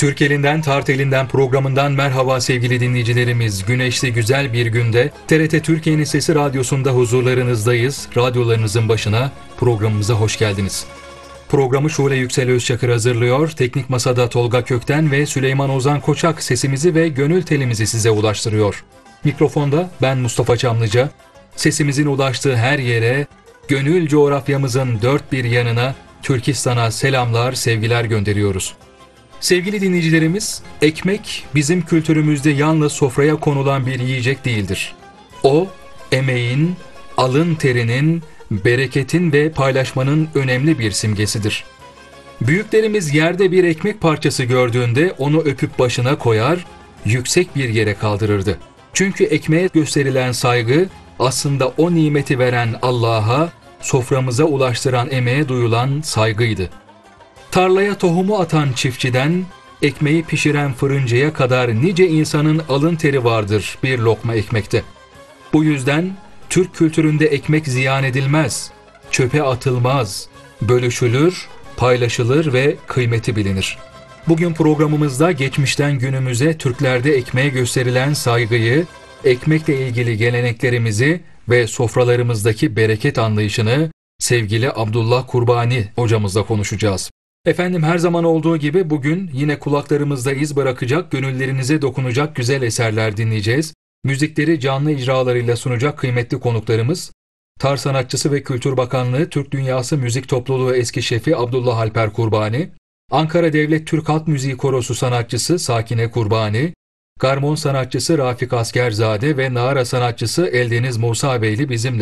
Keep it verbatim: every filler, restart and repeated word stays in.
Türk Elinden Tart Elinden programından merhaba sevgili dinleyicilerimiz. Güneşli güzel bir günde T R T Türkiye'nin Sesi Radyosu'nda huzurlarınızdayız. Radyolarınızın başına programımıza hoş geldiniz. Programı Şule Yüksel Özçakır hazırlıyor. Teknik Masada Tolga Kökten ve Süleyman Ozan Koçak sesimizi ve gönül telimizi size ulaştırıyor. Mikrofonda ben Mustafa Çamlıca. Sesimizin ulaştığı her yere, gönül coğrafyamızın dört bir yanına Türkistan'a selamlar, sevgiler gönderiyoruz. Sevgili dinleyicilerimiz, ekmek bizim kültürümüzde yalnız sofraya konulan bir yiyecek değildir. O, emeğin, alın terinin, bereketin ve paylaşmanın önemli bir simgesidir. Büyüklerimiz yerde bir ekmek parçası gördüğünde onu öpüp başına koyar, yüksek bir yere kaldırırdı. Çünkü ekmeğe gösterilen saygı aslında o nimeti veren Allah'a, soframıza ulaştıran emeğe duyulan saygıydı. Tarlaya tohumu atan çiftçiden, ekmeği pişiren fırıncıya kadar nice insanın alın teri vardır bir lokma ekmekte. Bu yüzden Türk kültüründe ekmek ziyan edilmez, çöpe atılmaz, bölüşülür, paylaşılır ve kıymeti bilinir. Bugün programımızda geçmişten günümüze Türklerde ekmeğe gösterilen saygıyı, ekmekle ilgili geleneklerimizi ve sofralarımızdaki bereket anlayışını sevgili Abdullah Kurbani hocamızla konuşacağız. Efendim her zaman olduğu gibi bugün yine kulaklarımızda iz bırakacak, gönüllerinize dokunacak güzel eserler dinleyeceğiz. Müzikleri canlı icralarıyla sunacak kıymetli konuklarımız, Tar Sanatçısı ve Kültür Bakanlığı Türk Dünyası Müzik Topluluğu eski şefi Abdullah Alper Kurbani, Ankara Devlet Türk Halk Müziği Korosu sanatçısı Sakine Kurbani, Garmon sanatçısı Rafik Askerzade ve Nağara sanatçısı Eldeniz Musa Beyli bizimle.